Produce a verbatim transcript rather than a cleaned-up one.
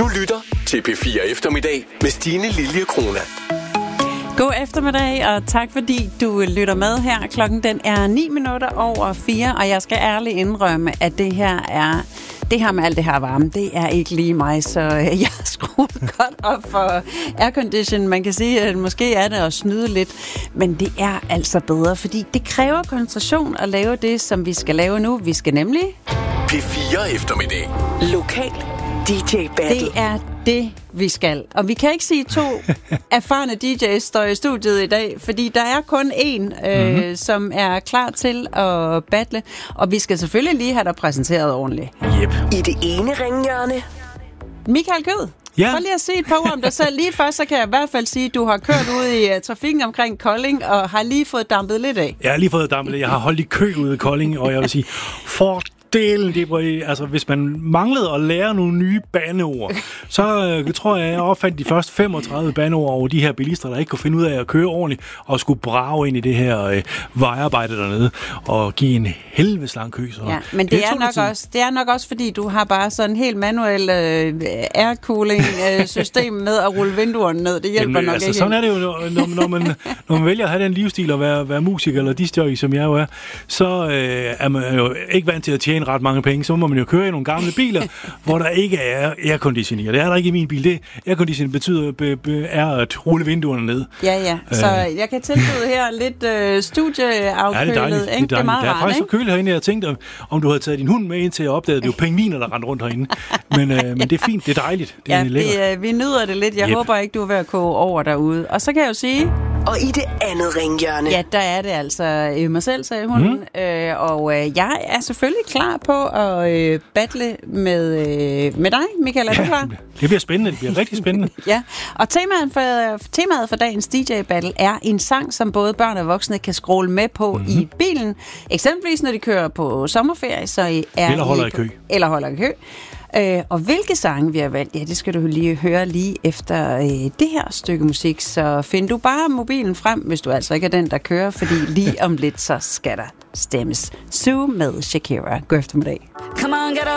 Du lytter til P fire Eftermiddag med Stine Lilje Krona. God eftermiddag, og tak fordi du lytter med her. Klokken den er ni minutter over fire, og jeg skal ærligt indrømme, at det her er... Det her med alt det her varme, det er ikke lige mig, så jeg har skruet godt op for aircondition. Man kan sige, at måske er det at snyde lidt, men det er altså bedre, fordi det kræver koncentration at lave det, som vi skal lave nu. Vi skal nemlig... P fire Eftermiddag. Lokal D J Battle. Det er det, vi skal. Og vi kan ikke sige to erfarne D J's står i studiet i dag, fordi der er kun én, øh, mm-hmm. som er klar til at battle. Og vi skal selvfølgelig lige have dig præsenteret ordentligt. Yep. I det ene ringhjørne. Michael Kød. Ja. Prøv lige at sige et par ord om dig selv. Lige først, så kan jeg i hvert fald sige, at du har kørt ud i uh, trafikken omkring Kolding, og har lige fået dampet lidt af. Jeg har lige fået dampet lidt. Jeg har holdt i kø ude i Kolding, og jeg vil sige, for delen, det var, altså hvis man manglede at lære nogle nye bandeord, så øh, tror jeg, jeg opfandt de første femogtredive bandeord over de her bilister, der ikke kunne finde ud af at køre ordentligt, og skulle brage ind i det her øh, vejarbejde dernede, og give en helvedes lang kø. Så ja, men det, det, er nok også, det er nok også, fordi du har bare sådan en helt manuel øh, aircooling-system øh, med at rulle vinduerne ned. Det hjælper Jamen, nok altså, ikke. Sådan er det jo, når, når, man, når man vælger at have den livsstil og være, være musiker eller discjockey, som jeg jo er, så øh, er man jo ikke vant til at tjene ret mange penge, så må man jo køre i nogle gamle biler, hvor der ikke er airconditioning. Og det er der ikke i min bil. Det airconditioning betyder be, be, er at rulle vinduerne ned. Ja, ja. Så øh. jeg kan tilbyde her lidt øh, studieafkølet. Ja, det er dejligt. Det er, det er meget der er rart, faktisk ikke? så køligt herinde. Jeg tænkte, om, om du havde taget din hund med ind til at opdage, at det er jo pingviner, der rendte rundt herinde. Men, øh, men det er fint. Det er dejligt. Det er ja, lækkert. det, øh, vi nyder det lidt. Jeg yep. håber ikke, du er ved at koge over derude. Og så kan jeg jo sige... Og i det andet ringhjørne. Ja, der er det altså øh, mig selv, sagde hunden. Mm. Øh, og øh, jeg er selvfølgelig klar på at øh, battle med, øh, med dig, Michael. Er ja, du klar? Det bliver spændende. Det bliver rigtig spændende. Ja, og temaet for, temaet for dagens D J-battle er en sang, som både børn og voksne kan scrolle med på mm-hmm. i bilen. Eksempelvis, når de kører på sommerferie, så er eller holder i kø. Eller holder i kø. Øh, og hvilke sange vi har valgt, ja, det skal du lige høre lige efter øh, det her stykke musik. Så find du bare mobilen frem, hvis du altså ikke er den, der kører, fordi lige om lidt, så skal der stemmes. Sue med Shakira. God eftermiddag. Come on, get